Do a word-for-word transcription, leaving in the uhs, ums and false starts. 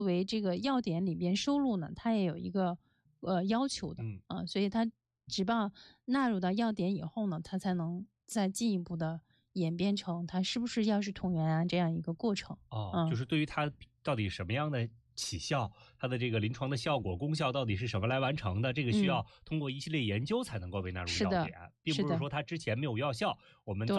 为这个药典里边收录呢，它也有一个呃要求的， 嗯啊，所以它只报纳入到药典以后呢，它才能再进一步的演变成它是不是药食同源啊这样一个过程。 哦，就嗯， 是对于它到底什么样的起效，它的这个临床的效果、功效到底是什么来完成的，这个需嗯， 要通过一系列研究才能够被纳入是的， 药典，并是的， 不是说它之前没有药效，我们对。